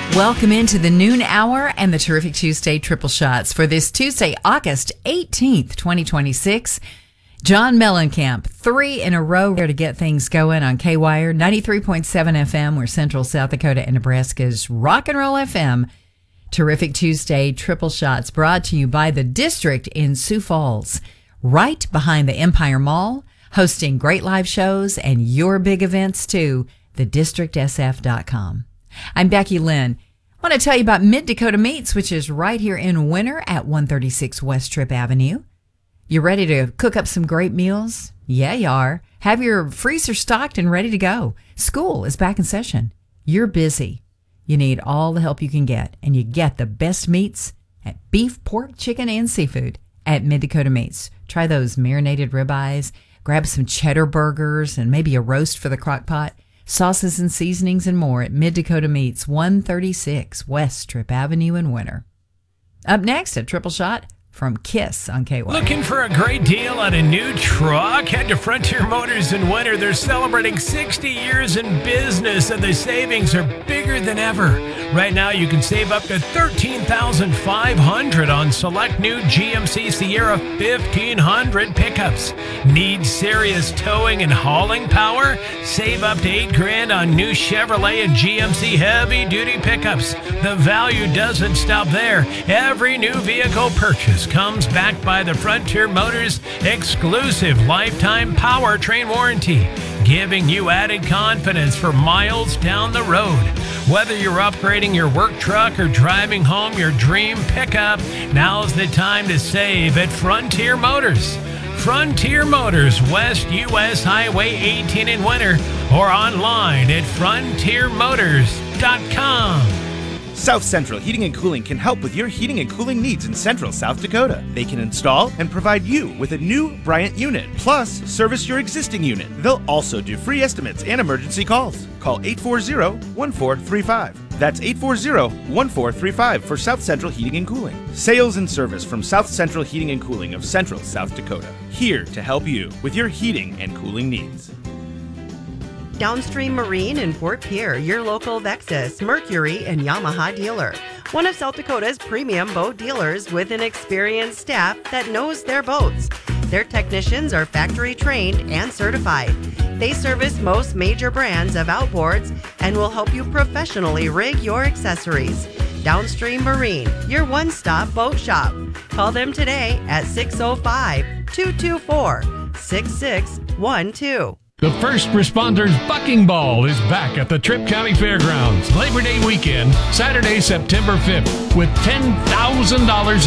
Welcome into the noon hour and the Terrific Tuesday triple shots for this Tuesday, August 18th, 2026. John Mellencamp, 3 in a row there to get things going on K-Wire, 93.7 FM, where Central South Dakota and Nebraska's Rock and Roll FM. Terrific Tuesday triple shots brought to you by the District in Sioux Falls, right behind the Empire Mall, hosting great live shows and your big events too, thedistrictsf.com. I'm Becky Lynn. I want to tell you about Mid Dakota Meats, which is right here in Winter at 136 West Tripp Avenue. You ready to cook up some great meals? Yeah, you are. Have your freezer stocked and ready to go. School is back in session. You're busy. You need all the help you can get, and you get the best meats at beef, pork, chicken, and seafood at Mid Dakota Meats. Try those marinated ribeyes, grab some cheddar burgers, and maybe a roast for the crock pot. Sauces and seasonings and more at Mid Dakota Meats, 136 West Tripp Avenue in Winter. Up next, a triple shot from Kiss on KY. Looking for a great deal on a new truck? Head to Frontier Motors in Winter. They're celebrating 60 years in business, and the savings are bigger than ever. Right now, you can save up to $13,500 on select new GMC Sierra 1500 pickups. Need serious towing and hauling power? Save up to $8,000 on new Chevrolet and GMC heavy-duty pickups. The value doesn't stop there. Every new vehicle purchase comes backed by the Frontier Motors exclusive lifetime powertrain warranty, giving you added confidence for miles down the road. Whether you're upgrading your work truck or driving home your dream pickup, now's the time to save at Frontier Motors. Frontier Motors, West US Highway 18 in Winter, or online at frontiermotors.com. South Central Heating and Cooling can help with your heating and cooling needs in Central South Dakota. They can install and provide you with a new Bryant unit, plus service your existing unit. They'll also do free estimates and emergency calls. Call 840-1435. That's 840-1435 for South Central Heating and Cooling. Sales and service from South Central Heating and Cooling of Central South Dakota. Here to help you with your heating and cooling needs. Downstream Marine in Fort Pierre, your local Vexus, Mercury, and Yamaha dealer. One of South Dakota's premium boat dealers with an experienced staff that knows their boats. Their technicians are factory trained and certified. They service most major brands of outboards and will help you professionally rig your accessories. Downstream Marine, your one-stop boat shop. Call them today at 605-224-6612. The First Responders Bucking Ball is back at the Tripp County Fairgrounds Labor Day weekend, Saturday, September 5th, with $10,000